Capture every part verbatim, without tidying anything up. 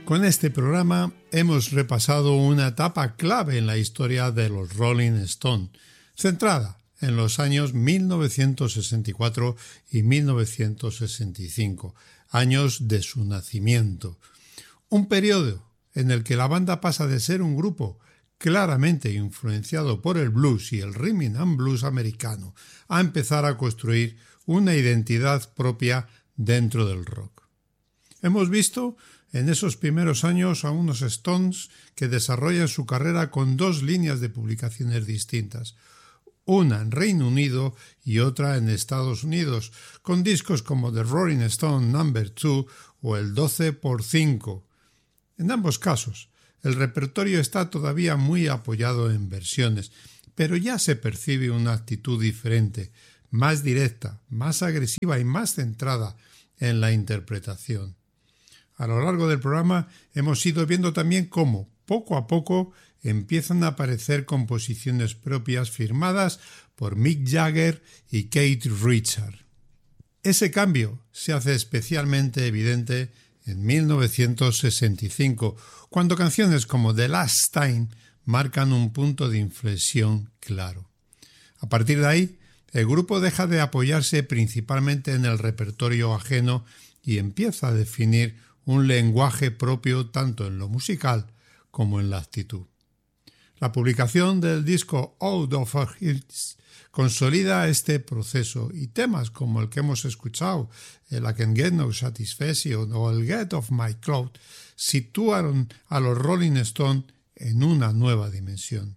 Con este programa hemos repasado una etapa clave en la historia de los Rolling Stones, centrada en los años mil novecientos sesenta y cuatro y mil novecientos sesenta y cinco, años de su nacimiento. Un periodo en el que la banda pasa de ser un grupo claramente influenciado por el blues y el rhythm and blues americano a empezar a construir una identidad propia dentro del rock. Hemos visto en esos primeros años a unos Stones que desarrollan su carrera con dos líneas de publicaciones distintas, una en Reino Unido y otra en Estados Unidos, con discos como The Rolling Stone número dos o el doce por cinco. En ambos casos, el repertorio está todavía muy apoyado en versiones, pero ya se percibe una actitud diferente, más directa, más agresiva y más centrada en la interpretación. A lo largo del programa hemos ido viendo también cómo, poco a poco, empiezan a aparecer composiciones propias firmadas por Mick Jagger y Keith Richards. Ese cambio se hace especialmente evidente en mil novecientos sesenta y cinco, cuando canciones como The Last Time marcan un punto de inflexión claro. A partir de ahí, el grupo deja de apoyarse principalmente en el repertorio ajeno y empieza a definir un lenguaje propio tanto en lo musical como en la actitud. La publicación del disco Out of Our Hills consolida este proceso y temas como el que hemos escuchado, el I Can Get No Satisfaction o el Get Off My Cloud, situaron a los Rolling Stones en una nueva dimensión.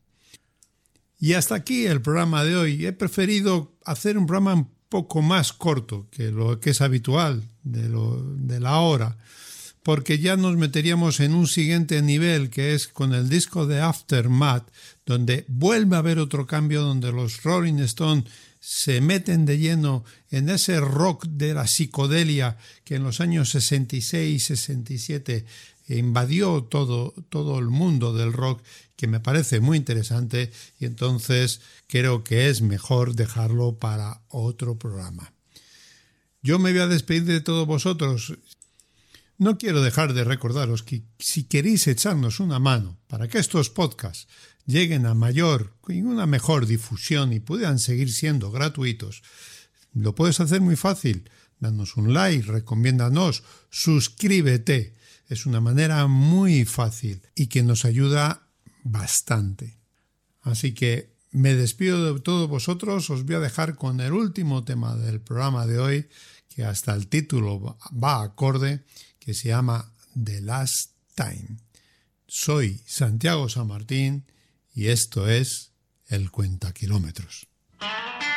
Y hasta aquí el programa de hoy. He preferido hacer un programa un poco más corto que lo que es habitual de, lo, de la hora, porque ya nos meteríamos en un siguiente nivel, que es con el disco de Aftermath, donde vuelve a haber otro cambio, donde los Rolling Stones se meten de lleno en ese rock de la psicodelia que en los años sesenta y seis y sesenta y siete invadió todo, todo el mundo del rock, que me parece muy interesante, y entonces creo que es mejor dejarlo para otro programa. Yo me voy a despedir de todos vosotros. No quiero dejar de recordaros que si queréis echarnos una mano para que estos podcasts lleguen a mayor y una mejor difusión y puedan seguir siendo gratuitos, lo puedes hacer muy fácil. Danos un like, recomiéndanos, suscríbete. Es una manera muy fácil y que nos ayuda bastante. Así que me despido de todos vosotros. Os voy a dejar con el último tema del programa de hoy, que hasta el título va acorde, que se llama The Last Time. Soy Santiago San Martín y esto es El Cuenta Kilómetros.